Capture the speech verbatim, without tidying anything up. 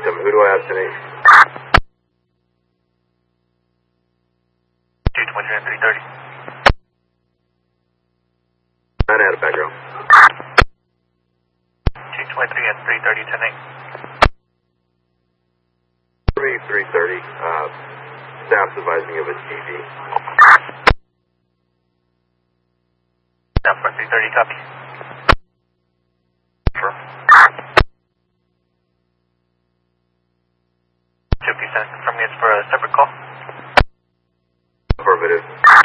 system. Who do I have tonight? two twenty-three and three thirty. nine out of background. two twenty-three and three thirty tonight. three three thirty. Uh, staff's advising of a T V. Staff for three thirty, copy. Sure. Chip, you sent confirming it's for a separate call? Affirmative.